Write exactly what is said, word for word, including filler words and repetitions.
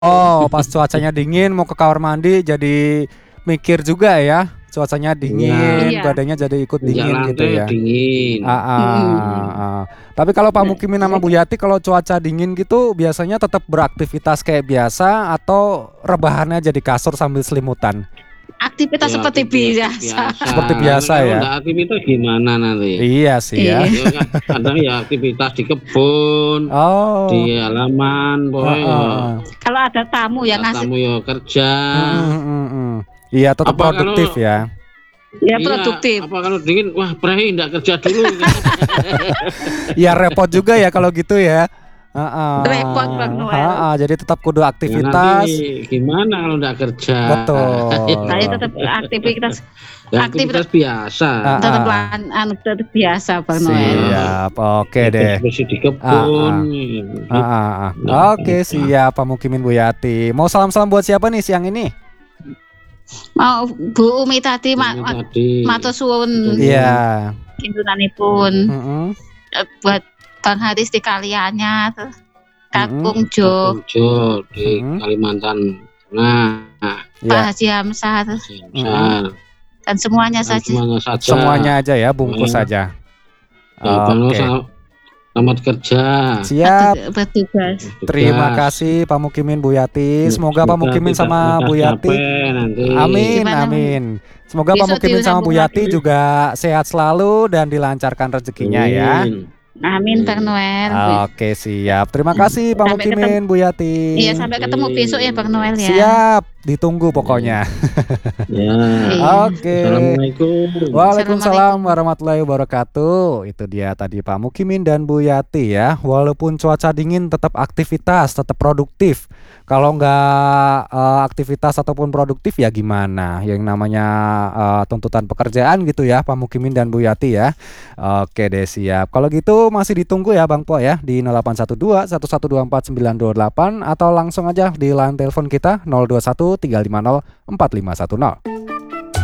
Oh, pas cuacanya dingin mau ke kamar mandi jadi mikir juga ya, cuacanya Iya. dingin, Iya. badannya jadi ikut Injak dingin gitu lantai ya. dingin. Heeh, Mhm. heeh. Tapi kalau Pak Mukimin sama Bu Yati kalau cuaca dingin gitu biasanya tetap beraktivitas kayak biasa atau rebahannya aja di kasur sambil selimutan? Aktivitas Ya seperti aktivitas biasa. biasa, Seperti karena biasa kalau ya? nggak aktivitas gimana nanti? Iya sih ya. Iya. Ya kan kadang ya aktivitas di kebun, Oh. di halaman, pokoknya Heeh, ya heeh. Kalau ada tamu yang ada ngasih tamu ya kerja. Mhm mhm mhm. Iya tetap Apa produktif kalau ya. Ya iya, produktif. apa kalau dingin, wah Bray nggak kerja dulu. Ya repot juga ya kalau gitu ya. Repot Heeh, Bang Noel. heeh, jadi tetap kudu Ya nanti aktivitas. gimana kalau nggak kerja? Saya Betul. tetap aktivitas Ya aktivitas aktivitas biasa. tetap Heeh. lan anu tetap biasa Bang Noel. Siap, oke Ya deh. bersih-bersih di Heeh. kebun. Heeh, heeh. Nggak Oke apa-apa. siap Pak Mukimin, Bu Yati. Mau salam-salam buat siapa nih siang ini? Mau Bu Umi tadi Ini mak tadi. matur suwun Iya. kintunanipun. Mhm. Eh, buat Bang Haris di Kalianyar, Mhm. Kakung Jo, Kakung Jo di Mhm. Kalimantan Tengah. Pak Iya. Haji Hamzah, Besar. dan semuanya Dan saja. semuanya saja. Semuanya aja ya, bungkus Ya. saja. Ya, Bang Noel, Oke. selamat selamat kerja. Siap. Bertugas. Terima Tugas. kasih Pak Mukimin, Bu Yati. Semoga Pak Mukimin tidak sama Bu lekas Yati. capek nanti. Amin, Gimana? amin. Semoga Pak Besok Mukimin sama Bu disambung Yati lagi. juga sehat selalu dan dilancarkan rezekinya ya. Amin. Amin Bang Noel. Oke, siap. Terima kasih Pak Sampai Mukimin, Bu Yati. Iya, sampai ketemu besok ya Bang Noel ya. Siap, ditunggu pokoknya. Ya. Iya. Oke. Assalamualaikum. Waalaikumsalam warahmatullahi wabarakatuh. Itu dia tadi Pak Mukimin dan Bu Yati ya. Walaupun cuaca dingin tetap aktivitas, tetap produktif. Kalau nggak eh, aktivitas ataupun produktif ya gimana? Yang namanya eh, tuntutan pekerjaan gitu ya Pak Mukimin dan Bu Yati ya. Oke deh siap. Kalau gitu masih ditunggu ya Bang Po ya di nol delapan satu dua satu satu dua empat sembilan dua delapan atau langsung aja di line telepon kita nol dua satu tiga lima nol empat lima satu nol.